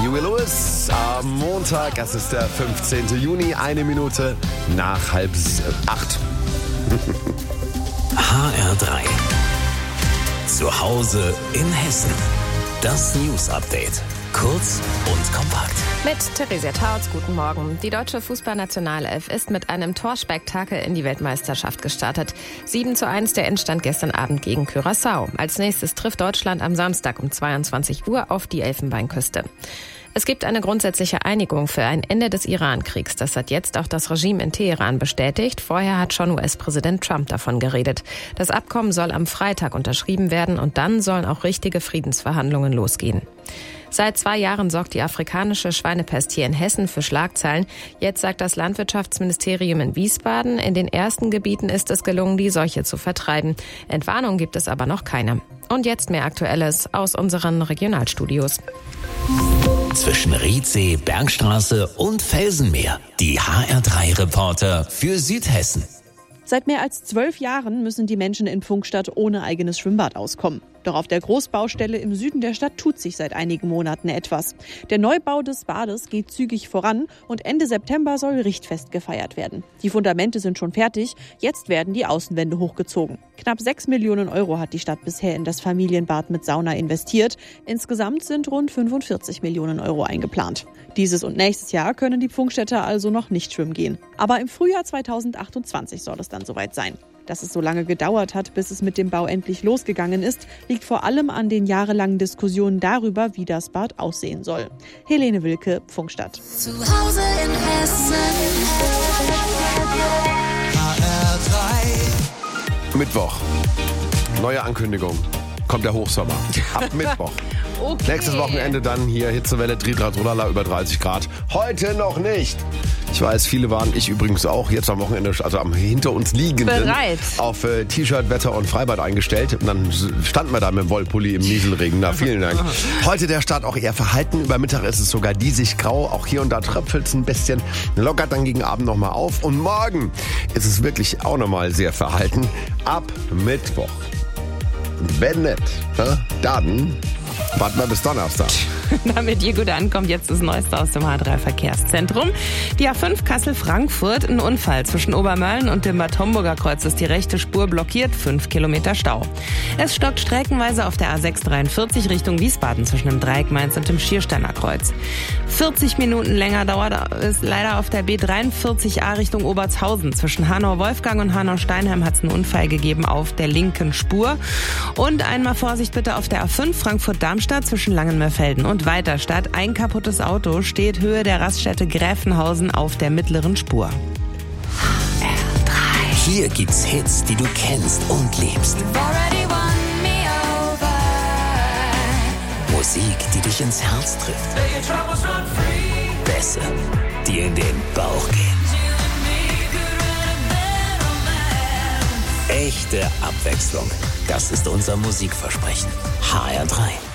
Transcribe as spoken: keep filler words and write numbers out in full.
Huey Lewis am Montag, es ist der fünfzehnten Juni, eine Minute nach halb acht. H R drei. Zu Hause in Hessen. Das News Update. Kurz und kompakt. Mit Theresia Tautz, guten Morgen. Die deutsche Fußballnationalelf ist mit einem Torspektakel in die Weltmeisterschaft gestartet. sieben zu eins der Endstand gestern Abend gegen Curaçao. Als nächstes trifft Deutschland am Samstag um zweiundzwanzig Uhr auf die Elfenbeinküste. Es gibt eine grundsätzliche Einigung für ein Ende des Iran-Kriegs. Das hat jetzt auch das Regime in Teheran bestätigt. Vorher hat schon U S-Präsident Trump davon geredet. Das Abkommen soll am Freitag unterschrieben werden und dann sollen auch richtige Friedensverhandlungen losgehen. Seit zwei Jahren sorgt die afrikanische Schweinepest hier in Hessen für Schlagzeilen. Jetzt sagt das Landwirtschaftsministerium in Wiesbaden, in den ersten Gebieten ist es gelungen, die Seuche zu vertreiben. Entwarnung gibt es aber noch keine. Und jetzt mehr Aktuelles aus unseren Regionalstudios. Zwischen Riedsee, Bergstraße und Felsenmeer. Die H R drei Reporter für Südhessen. Seit mehr als zwölf Jahren müssen die Menschen in Pfungstadt ohne eigenes Schwimmbad auskommen. Doch auf der Großbaustelle im Süden der Stadt tut sich seit einigen Monaten etwas. Der Neubau des Bades geht zügig voran und Ende September soll Richtfest gefeiert werden. Die Fundamente sind schon fertig, jetzt werden die Außenwände hochgezogen. Knapp sechs Millionen Euro hat die Stadt bisher in das Familienbad mit Sauna investiert. Insgesamt sind rund fünfundvierzig Millionen Euro eingeplant. Dieses und nächstes Jahr können die Pfungstädter also noch nicht schwimmen gehen. Aber im Frühjahr zweitausendachtundzwanzig soll es dann soweit sein. Dass es so lange gedauert hat, bis es mit dem Bau endlich losgegangen ist, liegt vor allem an den jahrelangen Diskussionen darüber, wie das Bad aussehen soll. Helene Wilke, Pfungstadt. Zu Hause in Hessen. H R drei. Mittwoch. Neue Ankündigung. Kommt der Hochsommer. Ab Mittwoch. Okay. Nächstes Wochenende dann hier Hitzewelle, Tridradrolala über dreißig Grad. Heute noch nicht. Ich weiß, viele waren, ich übrigens auch, jetzt am Wochenende, also am hinter uns liegenden, bereit auf äh, T-Shirt, Wetter und Freibad eingestellt. Und dann standen wir da mit dem Wollpulli im Nieselregen. Na, vielen Dank. Heute der Start auch eher verhalten. Über Mittag ist es sogar diesig grau. Auch hier und da tröpfelt es ein bisschen. Lockert dann gegen Abend nochmal auf. Und morgen ist es wirklich auch nochmal sehr verhalten. Ab Mittwoch. Wenn nicht, dann warten wir bis Donnerstag. Damit ihr gut ankommt, jetzt das Neueste aus dem H drei Verkehrszentrum. Die A fünf Kassel-Frankfurt, ein Unfall. Zwischen Obermölln und dem Bad Homburger Kreuz ist die rechte Spur blockiert, fünf Kilometer Stau. Es stockt streckenweise auf der A sechs dreiundvierzig Richtung Wiesbaden zwischen dem Dreieck Mainz und dem Schiersteiner Kreuz. vierzig Minuten länger dauert es leider auf der B dreiundvierzig A Richtung Obertshausen. Zwischen Hanau-Wolfgang und Hanau-Steinheim hat es einen Unfall gegeben auf der linken Spur. Und einmal Vorsicht bitte auf der A fünf Frankfurt-Darmstadt zwischen Langenmörfelden und Weiterstadt. Ein kaputtes Auto steht Höhe der Raststätte Gräfenhausen auf der mittleren Spur. H R drei. Hier gibt's Hits, die du kennst und liebst. Musik, die dich ins Herz trifft. Bässe, die in den Bauch gehen. Echte Abwechslung. Das ist unser Musikversprechen. H R drei.